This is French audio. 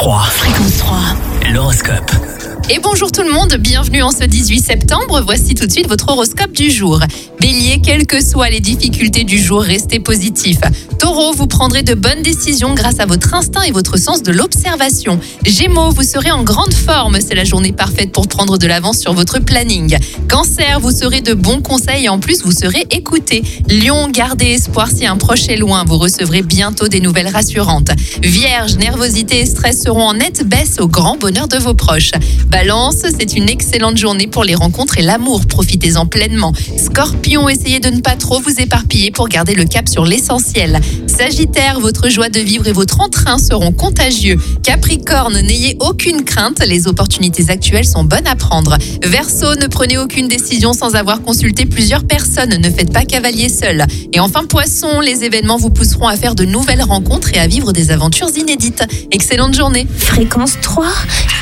3. Fréquence 3. L'horoscope. Et bonjour tout le monde, bienvenue en ce 18 septembre. Voici tout de suite votre horoscope du jour. Bélier, quelles que soient les difficultés du jour, restez positif. Taureau, vous prendrez de bonnes décisions grâce à votre instinct et votre sens de l'observation. Gémeaux, vous serez en grande forme, c'est la journée parfaite pour prendre de l'avance sur votre planning. Cancer, vous serez de bons conseils et en plus vous serez écouté. Lion, gardez espoir si un proche est loin, vous recevrez bientôt des nouvelles rassurantes. Vierge, nervosité et stress seront en nette baisse au grand bonheur de vos proches. Balance, c'est une excellente journée pour les rencontres et l'amour, profitez-en pleinement. Scorpion, essayez de ne pas trop vous éparpiller pour garder le cap sur l'essentiel. Sagittaire, votre joie de vivre et votre entrain seront contagieux. Capricorne, n'ayez aucune crainte, les opportunités actuelles sont bonnes à prendre. Verseau, ne prenez aucune décision sans avoir consulté plusieurs personnes, ne faites pas cavalier seul. Et enfin Poisson, les événements vous pousseront à faire de nouvelles rencontres et à vivre des aventures inédites. Excellente journée. Fréquence 3,